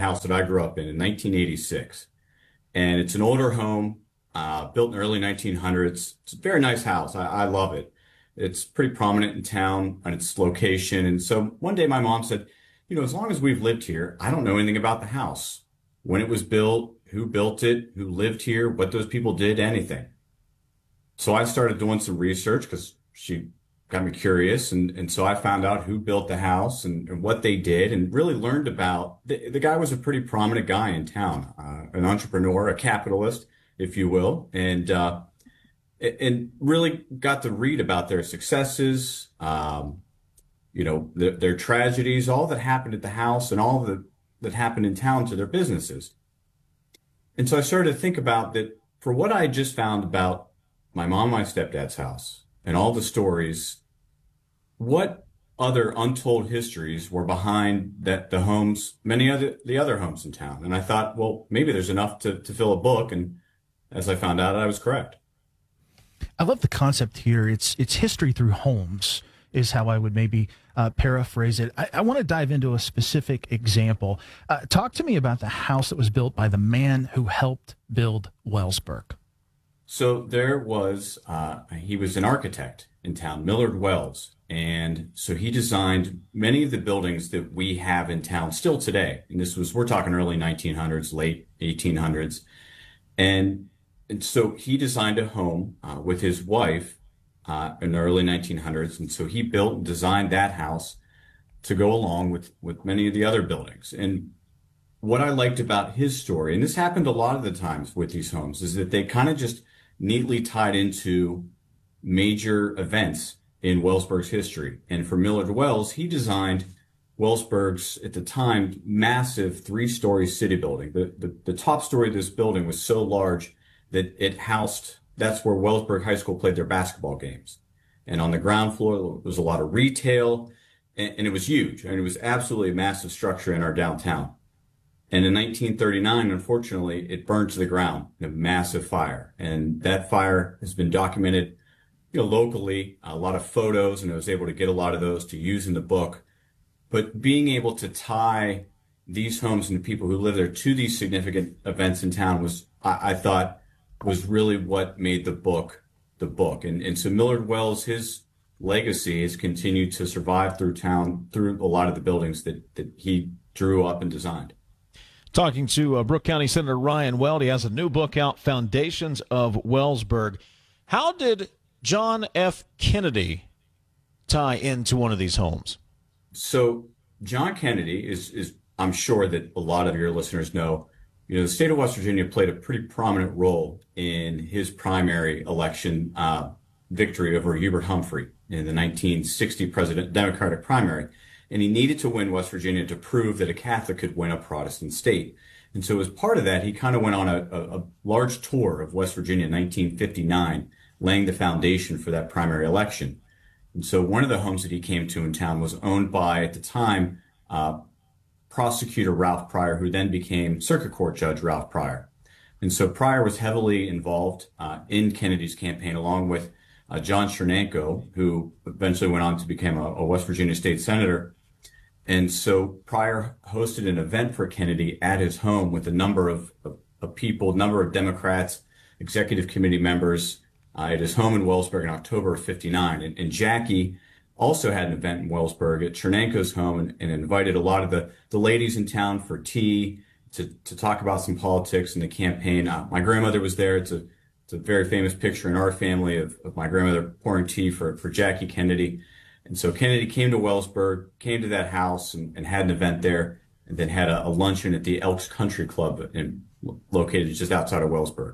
house that I grew up in 1986. And it's an older home, built in the early 1900s. It's a very nice house. I love it. It's pretty prominent in town and its location. And so one day my mom said, as long as we've lived here, I don't know anything about the house. When it was built, who built it, who lived here, what those people did, anything. So I started doing some research because she got me curious. And so I found out who built the house and what they did and really learned about the guy was a pretty prominent guy in town, an entrepreneur, a capitalist, if you will. And really got to read about their successes, their tragedies, all that happened at the house and all that happened in town to their businesses. And so I started to think about that for what I just found about my mom, my stepdad's house and all the stories, what other untold histories were behind the homes, the other homes in town. And I thought, well, maybe there's enough to fill a book. And as I found out, I was correct. I love the concept here. It's history through homes is how I would maybe paraphrase it. I want to dive into a specific example. Talk to me about the house that was built by the man who helped build Wellsburg. So there was, he was an architect in town, Millard Wells. And so he designed many of the buildings that we have in town still today. And we're talking early 1900s, late 1800s. And so he designed a home with his wife in the early 1900s. And so he built and designed that house to go along with many of the other buildings. And what I liked about his story, and this happened a lot of the times with these homes, is that they kind of just neatly tied into major events in Wellsburg's history. And for Millard Wells, he designed Wellsburg's, at the time, massive 3-story city building. The top story of this building was so large that it housed, that's where Wellsburg High School played their basketball games. And on the ground floor, there was a lot of retail, and it was huge. I mean, it was absolutely a massive structure in our downtown. And in 1939, unfortunately, it burned to the ground in a massive fire. And that fire has been documented, locally, a lot of photos, and I was able to get a lot of those to use in the book. But being able to tie these homes and the people who live there to these significant events in town was, I thought, was really what made the book the book. And so Millard Wells, his legacy has continued to survive through town, through a lot of the buildings that he drew up and designed. Talking to Brooke County Senator Ryan Weld. He has a new book out, Foundations of Wellsburg. How did John F. Kennedy tie into one of these homes? So John Kennedy is I'm sure that a lot of your listeners know, the state of West Virginia played a pretty prominent role in his primary election victory over Hubert Humphrey in the 1960 Democratic primary. And he needed to win West Virginia to prove that a Catholic could win a Protestant state. And so as part of that, he kind of went on a large tour of West Virginia in 1959, laying the foundation for that primary election. And so one of the homes that he came to in town was owned by, at the time, prosecutor Ralph Pryor, who then became Circuit Court Judge Ralph Pryor. And so Pryor was heavily involved in Kennedy's campaign, along with John Chernenko, who eventually went on to become a West Virginia state senator. And so Pryor hosted an event for Kennedy at his home with a number of people, a number of Democrats, executive committee members at his home in Wellsburg in October of '59. And Jackie also had an event in Wellsburg at Chernenko's home and invited a lot of the ladies in town for tea to talk about some politics and the campaign. My grandmother was there. It's a very famous picture in our family of my grandmother pouring tea for Jackie Kennedy. And so Kennedy came to Wellsburg, came to that house and had an event there, and then had a luncheon at the Elks Country Club located just outside of Wellsburg.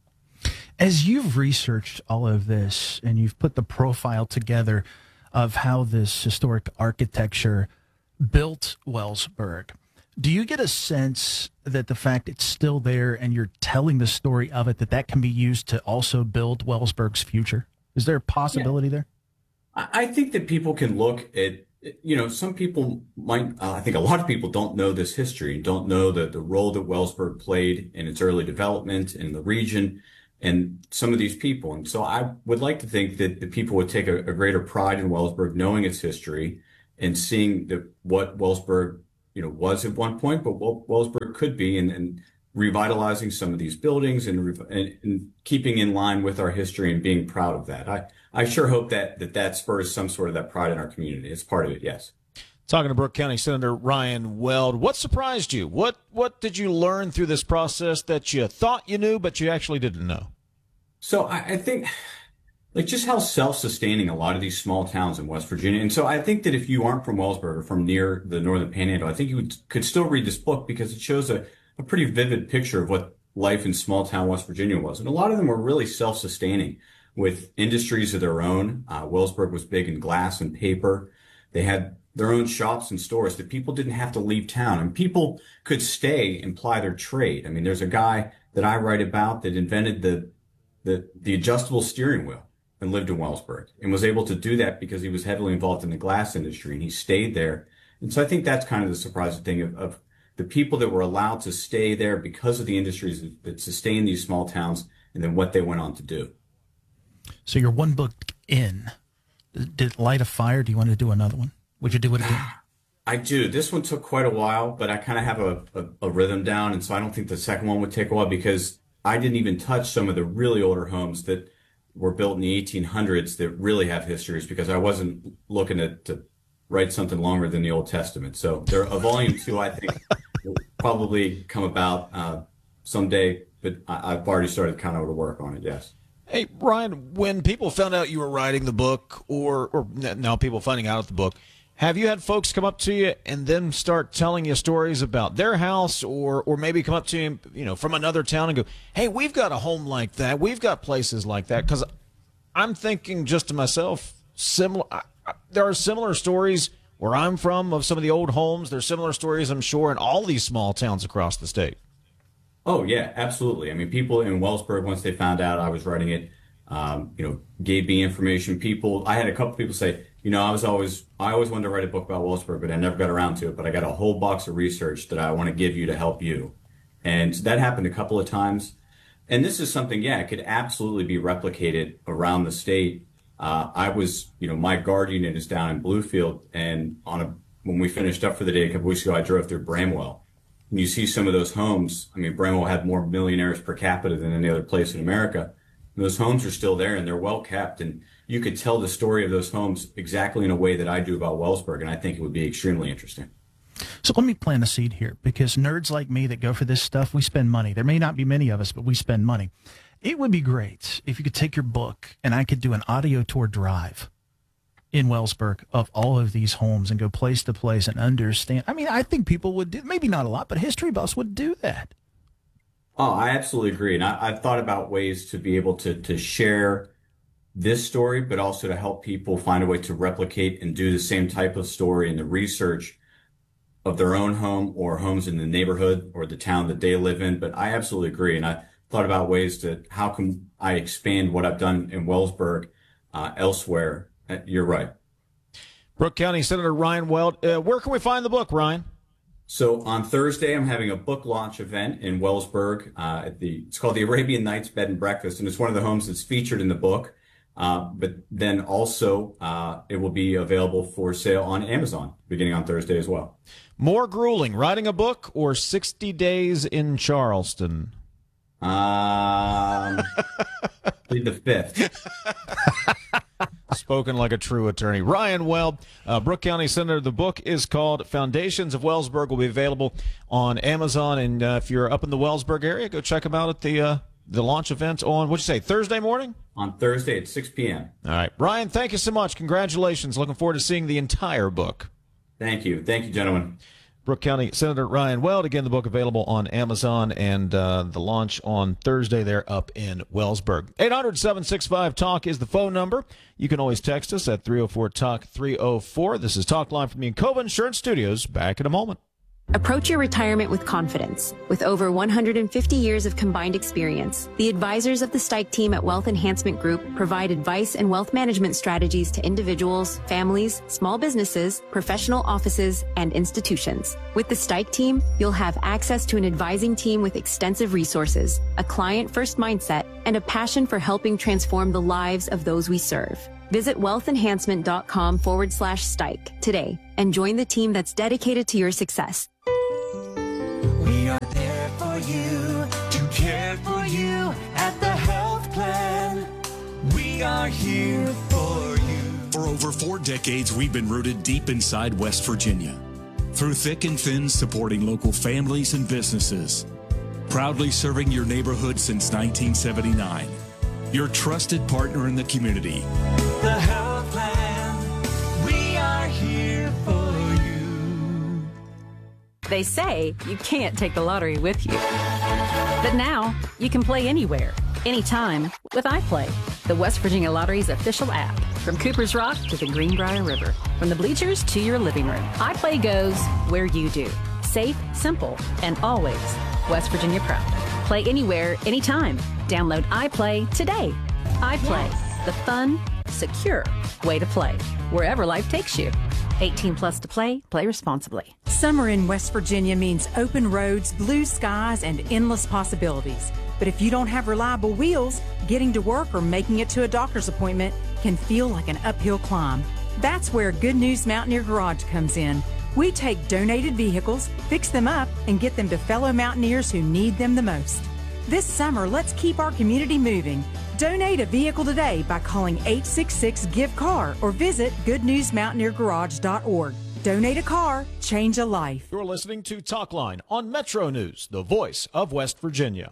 As you've researched all of this and you've put the profile together of how this historic architecture built Wellsburg, do you get a sense that the fact it's still there and you're telling the story of it, that can be used to also build Wellsburg's future? Is there a possibility there? I think that people can look at, some people might, I think a lot of people don't know this history, don't know the role that Wellsburg played in its early development in the region and some of these people. And so I would like to think that the people would take a greater pride in Wellsburg, knowing its history and seeing what Wellsburg was at one point, but Wellsburg could be, and revitalizing some of these buildings and keeping in line with our history and being proud of that. I sure hope that spurs some sort of that pride in our community. It's part of it, yes. Talking to Brooke County Senator Ryan Weld, what surprised you? What did you learn through this process that you thought you knew, but you actually didn't know? So I think just how self-sustaining a lot of these small towns in West Virginia. And so I think that if you aren't from Wellsburg or from near the Northern Panhandle, I think you could still read this book because it shows a pretty vivid picture of what life in small town West Virginia was. And a lot of them were really self-sustaining with industries of their own. Wellsburg was big in glass and paper. They had their own shops and stores that people didn't have to leave town, and people could stay and ply their trade. I mean, there's a guy that I write about that invented the adjustable steering wheel and lived in Wellsburg and was able to do that because he was heavily involved in the glass industry and he stayed there. And so I think that's kind of the surprising thing of the people that were allowed to stay there because of the industries that sustain these small towns and then what they went on to do. So you're one book in. Did it light a fire? Do you want to do another one? Would you do it again? I do. This one took quite a while, but I kind of have a rhythm down. And so I don't think the second one would take a while because I didn't even touch some of the really older homes that were built in the 1800s that really have histories because I wasn't looking to write something longer than the Old Testament. So there, a volume 2, I think, will probably come about someday, but I've already started kind of to work on it, yes. Hey, Ryan, when people found out you were writing the book or now people finding out the book, have you had folks come up to you and then start telling you stories about their house or maybe come up to you, from another town and go, hey, we've got a home like that. We've got places like that. Because I'm thinking just to myself, there are similar stories where I'm from of some of the old homes. There's similar stories, I'm sure, in all these small towns across the state. Oh, yeah, absolutely. I mean, people in Wellsburg, once they found out I was writing it, gave me information. I had a couple people say, I always wanted to write a book about Wellsburg, but I never got around to it. But I got a whole box of research that I want to give you to help you. And that happened a couple of times. And this is something, it could absolutely be replicated around the state. I was, my guard unit is down in Bluefield. And when we finished up for the day a couple weeks ago, I drove through Bramwell. And you see some of those homes. I mean, Bramwell had more millionaires per capita than any other place in America. And those homes are still there and they're well kept. And you could tell the story of those homes exactly in a way that I do about Wellsburg. And I think it would be extremely interesting. So let me plant a seed here because nerds like me that go for this stuff, we spend money. There may not be many of us, but we spend money. It would be great if you could take your book and I could do an audio tour drive in Wellsburg of all of these homes and go place to place and understand. I mean, I think people would do, maybe not a lot, but history buffs would do that. Oh, I absolutely agree. And I've thought about ways to be able to share this story, but also to help people find a way to replicate and do the same type of story in the research of their own home or homes in the neighborhood or the town that they live in. But I absolutely agree. And I thought about ways how can I expand what I've done in Wellsburg elsewhere. You're right. Brooke County Senator Ryan Weld, where can we find the book, Ryan? So on Thursday, I'm having a book launch event in Wellsburg. It's called the Arabian Nights Bed and Breakfast, and it's one of the homes that's featured in the book. But then also it will be available for sale on Amazon beginning on Thursday as well. More grueling, writing a book or 60 Days in Charleston? Plead the fifth. Spoken like a true attorney. Ryan Weld, Brooke County Senator. The book is called Foundations of Wellsburg. Will be available on Amazon. And if you're up in the Wellsburg area, go check them out at the launch event on, what'd you say, Thursday morning? On Thursday at 6 p.m. All right. Ryan, thank you so much. Congratulations. Looking forward to seeing the entire book. Thank you. Thank you, gentlemen. Brooke County Senator Ryan Weld. Again, the book available on Amazon and the launch on Thursday there up in Wellsburg. 800-765-TALK is the phone number. You can always text us at 304-TALK-304. This is Talk Live from the Encova Insurance Studios. Back in a moment. Approach your retirement with confidence. With over 150 years of combined experience, the advisors of the Stike team at Wealth Enhancement Group provide advice and wealth management strategies to individuals, families, small businesses, professional offices, and institutions. With the Stike team, you'll have access to an advising team with extensive resources, a client-first mindset, and a passion for helping transform the lives of those we serve. Visit wealthenhancement.com/Stike today and join the team that's dedicated to your success. We are there for you, to care for you at the health plan. We are here for you. For over 4 decades, we've been rooted deep inside West Virginia. Through thick and thin, supporting local families and businesses. Proudly serving your neighborhood since 1979. Your trusted partner in the community. The health plan. We are here for you. They say you can't take the lottery with you. But now, you can play anywhere, anytime with iPlay, the West Virginia Lottery's official app. From Cooper's Rock to the Greenbrier River, from the bleachers to your living room, iPlay goes where you do. Safe, simple, and always West Virginia proud. Play anywhere, anytime. Download iPlay today. iPlay, the fun, secure way to play, wherever life takes you. 18 plus to play responsibly. Summer in West Virginia means open roads, blue skies, and endless possibilities. But if you don't have reliable wheels, getting to work or making it to a doctor's appointment can feel like an uphill climb. That's where Good News Mountaineer Garage comes in. We take donated vehicles, fix them up, and get them to fellow mountaineers who need them the most. This summer, let's keep our community moving. Donate a vehicle today by calling 866-GIVE-CAR or visit goodnewsmountaineergarage.org. Donate a car, change a life. You're listening to Talkline on Metro News, the voice of West Virginia.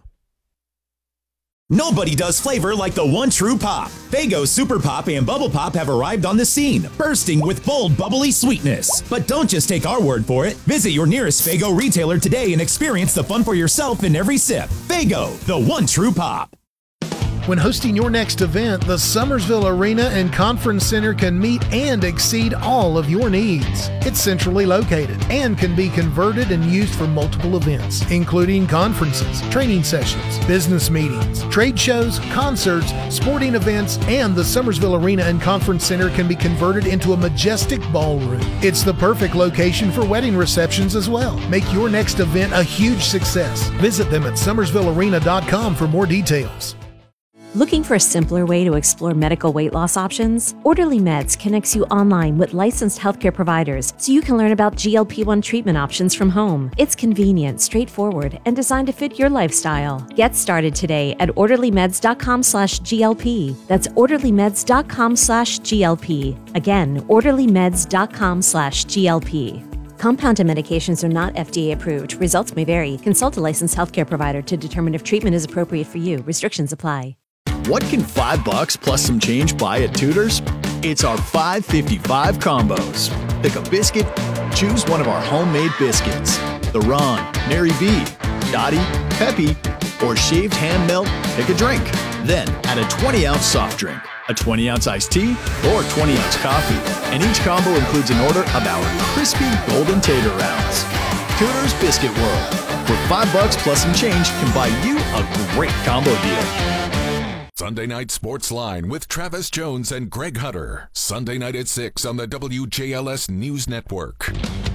Nobody does flavor like the one true pop. Faygo Super Pop and Bubble Pop have arrived on the scene, bursting with bold, bubbly sweetness. But don't just take our word for it. Visit your nearest Faygo retailer today and experience the fun for yourself in every sip. Faygo, the one true pop. When hosting your next event, the Summersville Arena and Conference Center can meet and exceed all of your needs. It's centrally located and can be converted and used for multiple events, including conferences, training sessions, business meetings, trade shows, concerts, sporting events, and the Summersville Arena and Conference Center can be converted into a majestic ballroom. It's the perfect location for wedding receptions as well. Make your next event a huge success. Visit them at summersvillearena.com for more details. Looking for a simpler way to explore medical weight loss options? Orderly Meds connects you online with licensed healthcare providers so you can learn about GLP-1 treatment options from home. It's convenient, straightforward, and designed to fit your lifestyle. Get started today at orderlymeds.com/GLP. That's orderlymeds.com/GLP. Again, orderlymeds.com/GLP. Compounded medications are not FDA approved. Results may vary. Consult a licensed healthcare provider to determine if treatment is appropriate for you. Restrictions apply. What can $5 plus some change buy at Tudor's? It's our $5.55 combos. Pick a biscuit, choose one of our homemade biscuits. The Ron, Mary B, Dottie, Peppy, or shaved ham melt, pick a drink. Then add a 20-ounce soft drink, a 20-ounce iced tea, or 20-ounce coffee. And each combo includes an order of our crispy golden tater rounds. Tudor's Biscuit World, where $5 plus some change can buy you a great combo deal. Sunday Night Sports Line with Travis Jones and Greg Hutter. Sunday night at 6 on the WJLS News Network.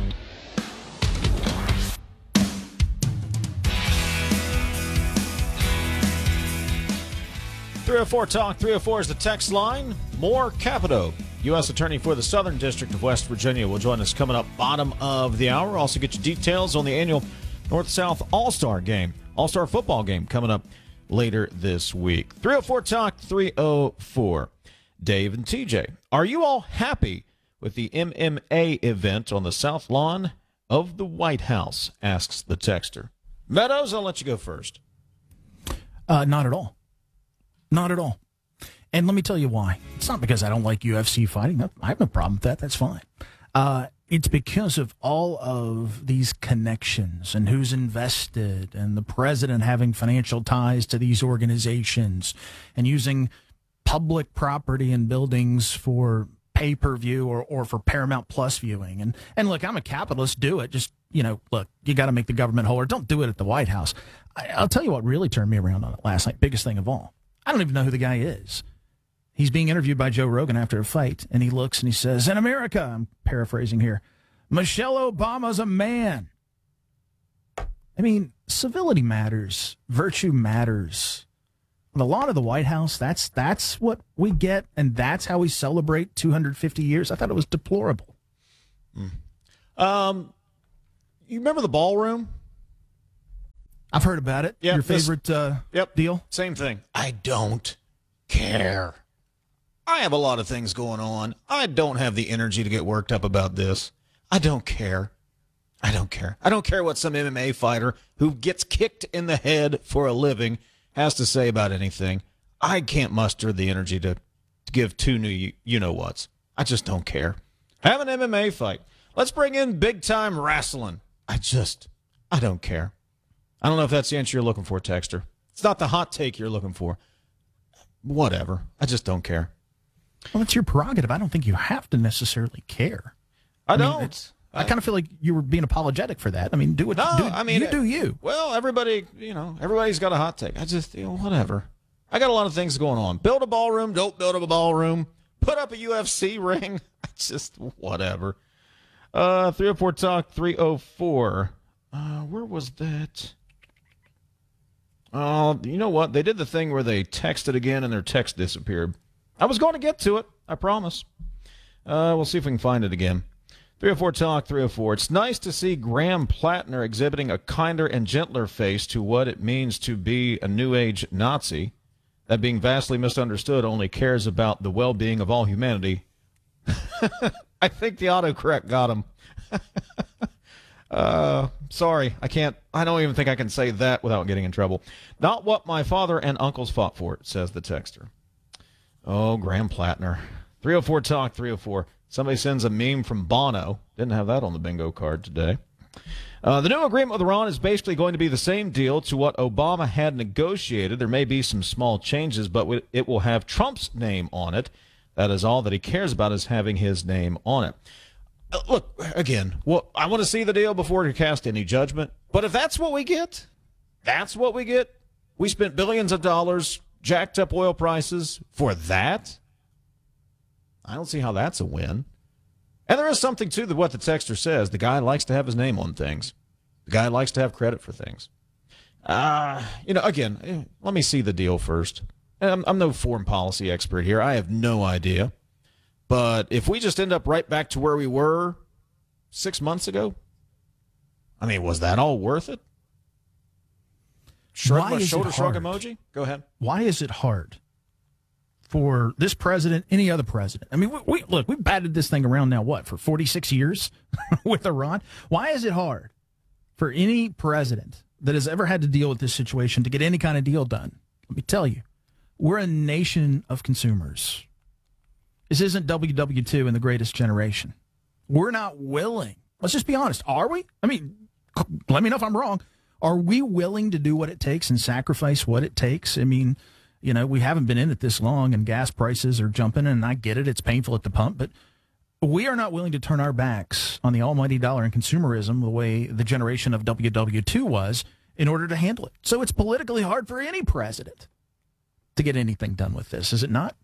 .304 Talk, 304 is the text line. More Capito, U.S. Attorney for the Southern District of West Virginia, will join us coming up bottom of the hour. Also get you details on the annual North-South All-Star game, All-Star football game coming up later this week. 304 Talk, 304. Dave and TJ, are you all happy with the MMA event on the South Lawn of the White House? Asks the texter. Meadows, I'll let you go first. Not at all. Not at all. And let me tell you why. It's not because I don't like UFC fighting. I have no problem with that. That's fine. It's because of all of these connections and who's invested and the president having financial ties to these organizations and using public property and buildings for pay-per-view or for Paramount Plus viewing. And look, I'm a capitalist. Do it. Just, look, you got to make the government whole, or don't do it at the White House. I'll tell you what really turned me around on it last night. Biggest thing of all. I don't even know who the guy is. He's being interviewed by Joe Rogan after a fight, and he looks and he says, "In America," I'm paraphrasing here, "Michelle Obama's a man." I mean, civility matters. Virtue matters. On the lawn of the White House, that's what we get, and that's how we celebrate 250 years. I thought it was deplorable. You remember the ballroom? I've heard about it. Yeah, Your favorite deal? Same thing. I don't care. I have a lot of things going on. I don't have the energy to get worked up about this. I don't care. I don't care. I don't care what some MMA fighter who gets kicked in the head for a living has to say about anything. I can't muster the energy to give two new you-know-whats. I just don't care. Have an MMA fight. Let's bring in big-time wrestling. I don't care. I don't know if that's the answer you're looking for, Texter. It's not the hot take you're looking for. Whatever. I just don't care. Well, it's your prerogative. I don't think you have to necessarily care. I don't. I kind of feel like you were being apologetic for that. I mean, do what you do. You. Well, everybody's got a hot take. I just, whatever. I got a lot of things going on. Build a ballroom. Don't build a ballroom. Put up a UFC ring. Just whatever. 304 Talk 304. Where was that? Oh, you know what? They did the thing where they texted again and their text disappeared. I was going to get to it. I promise. We'll see if we can find it again. 304 Talk 304. It's nice to see Graham Plattner exhibiting a kinder and gentler face to what it means to be a New Age Nazi. That being vastly misunderstood only cares about the well-being of all humanity. I think the autocorrect got him. Sorry, I don't even think I can say that without getting in trouble. Not what my father and uncles fought for, says the texter. Oh, Graham Plattner. 304 Talk 304. Somebody sends a meme from Bono. Didn't have that on the bingo card today. The new agreement with Iran is basically going to be the same deal to what Obama had negotiated. There may be some small changes, but it will have Trump's name on it. That is all that he cares about, is having his name on it. Look, again, I want to see the deal before we cast any judgment. But if that's what we get, that's what we get. We spent billions of dollars, jacked up oil prices for that. I don't see how that's a win. And there is something to what the texter says. The guy likes to have his name on things. The guy likes to have credit for things. Again, let me see the deal first. I'm no foreign policy expert here. I have no idea. But if we just end up right back to where we were 6 months ago, I mean, was that all worth it? Shoulder shrug emoji? Go ahead. Why is it hard for this president, any other president? I mean, we've batted this thing around now, for 46 years with Iran? Why is it hard for any president that has ever had to deal with this situation to get any kind of deal done? Let me tell you, we're a nation of consumers. This isn't WW2 and the Greatest Generation. We're not willing. Let's just be honest. Are we? I mean, let me know if I'm wrong. Are we willing to do what it takes and sacrifice what it takes? I mean, we haven't been in it this long and gas prices are jumping, and I get it. It's painful at the pump, but we are not willing to turn our backs on the almighty dollar and consumerism the way the generation of WW2 was in order to handle it. So it's politically hard for any president to get anything done with this, is it not?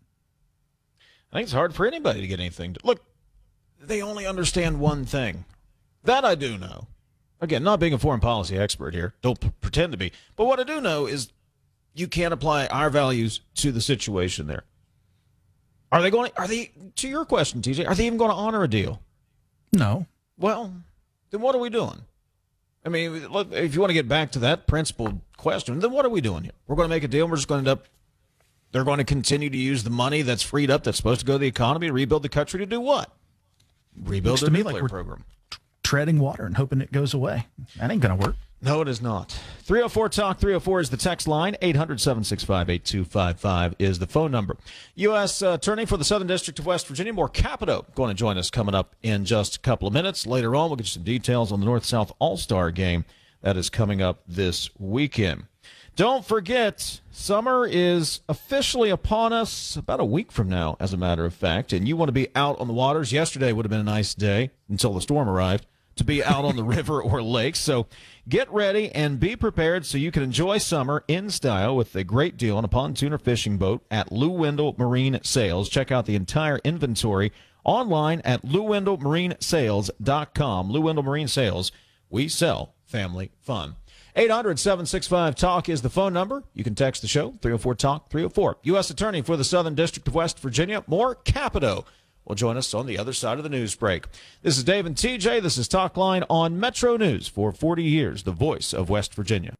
I think it's hard for anybody to get anything. Look, they only understand one thing. That I do know. Again, not being a foreign policy expert here, don't pretend to be. But what I do know is you can't apply our values to the situation there. Are they, to your question, TJ, are they even going to honor a deal? No. Well, then what are we doing? I mean, look, if you want to get back to that principled question, then what are we doing here? We're going to make a deal and we're just going to end up, they're going to continue to use the money that's freed up that's supposed to go to the economy to rebuild the country to do what? Rebuild the nuclear program. Treading water and hoping it goes away. That ain't going to work. No, it is not. 304 Talk 304 is the text line. 800-765-8255 is the phone number. U.S. Attorney for the Southern District of West Virginia, Moore Capito, going to join us coming up in just a couple of minutes. Later on, we'll get you some details on the North-South All-Star game that is coming up this weekend. Don't forget, summer is officially upon us about a week from now, as a matter of fact, and you want to be out on the waters. Yesterday would have been a nice day until the storm arrived to be out on the river or lake. So get ready and be prepared so you can enjoy summer in style with a great deal on a pontoon or fishing boat at Lou Wendell Marine Sales. Check out the entire inventory online at LouWendellMarineSales.com. Lou Wendell Marine Sales, we sell family fun. 800-765-TALK is the phone number. You can text the show, 304-TALK-304. U.S. Attorney for the Southern District of West Virginia, Moore Capito, will join us on the other side of the news break. This is Dave and TJ. This is Talk Line on Metro News for 40 years, the voice of West Virginia.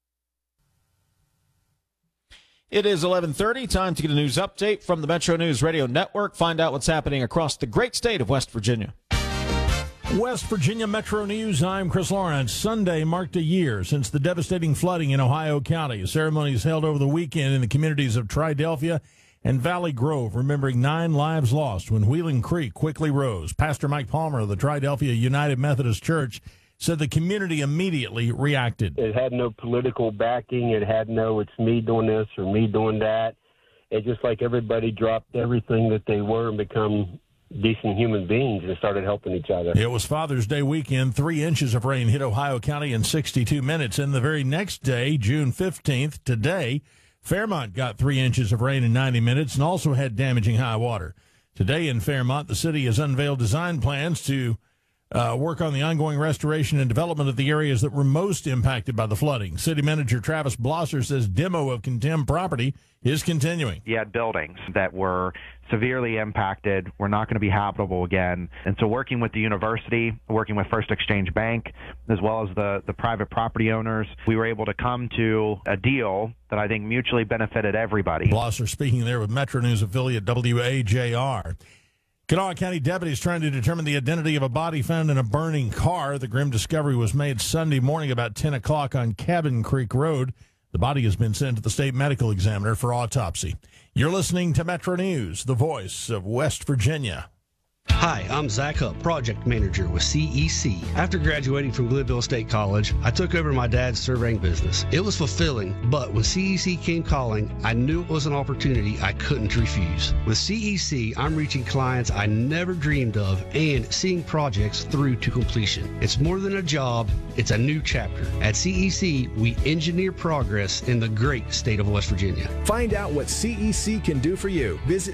It is 11:30. Time to get a news update from the Metro News Radio Network. Find out what's happening across the great state of West Virginia. West Virginia Metro News, I'm Chris Lawrence. Sunday marked a year since the devastating flooding in Ohio County. A ceremony is held over the weekend in the communities of Triadelphia and Valley Grove, remembering 9 lives lost when Wheeling Creek quickly rose. Pastor Mike Palmer of the Triadelphia United Methodist Church said the community immediately reacted. It had no political backing. It had no, it's me doing this or me doing that. It just like everybody dropped everything that they were and become decent human beings and started helping each other. It was Father's Day weekend. 3 inches of rain hit Ohio County in 62 minutes. And the very next day, June 15th, today, Fairmont got 3 inches of rain in 90 minutes and also had damaging high water. Today in Fairmont, the city has unveiled design plans to work on the ongoing restoration and development of the areas that were most impacted by the flooding. City Manager Travis Blosser says demo of condemned property is continuing. You had buildings that were severely impacted, were not going to be habitable again. And so working with the university, working with First Exchange Bank, as well as the private property owners, we were able to come to a deal that I think mutually benefited everybody. Blosser speaking there with Metro News affiliate WAJR. Kanawha County deputies trying to determine the identity of a body found in a burning car. The grim discovery was made Sunday morning about 10 o'clock on Cabin Creek Road. The body has been sent to the state medical examiner for autopsy. You're listening to Metro News, the voice of West Virginia. Hi, I'm Zach Hupp, project manager with CEC. After graduating from Glenville State College, I took over my dad's surveying business. It was fulfilling, but when CEC came calling, I knew it was an opportunity I couldn't refuse. With CEC, I'm reaching clients I never dreamed of and seeing projects through to completion. It's more than a job, it's a new chapter. At CEC, we engineer progress in the great state of West Virginia. Find out what CEC can do for you. Visit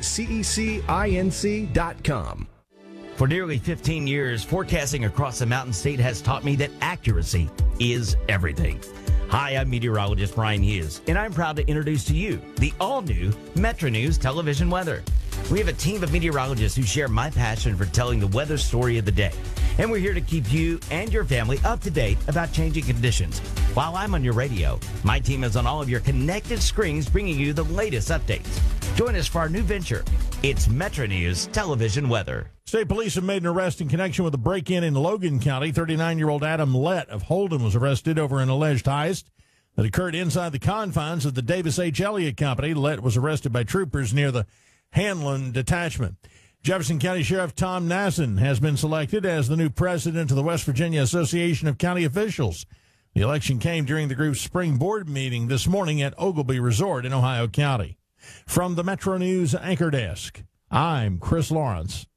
cecinc.com. For nearly 15 years, forecasting across the Mountain State has taught me that accuracy is everything. Hi, I'm meteorologist Brian Hughes, and I'm proud to introduce to you the all-new Metro News television weather. We have a team of meteorologists who share my passion for telling the weather story of the day. And we're here to keep you and your family up to date about changing conditions. While I'm on your radio, my team is on all of your connected screens bringing you the latest updates. Join us for our new venture. It's Metro News Television Weather. State police have made an arrest in connection with a break-in in Logan County. 39-year-old Adam Lett of Holden was arrested over an alleged heist that occurred inside the confines of the Davis H. Elliott Company. Lett was arrested by troopers near the Hanlon Detachment. Jefferson County Sheriff Tom Nasson has been selected as the new president of the West Virginia Association of County Officials. The election came during the group's spring board meeting this morning at Oglebay Resort in Ohio County. From the Metro News Anchor Desk, I'm Chris Lawrence.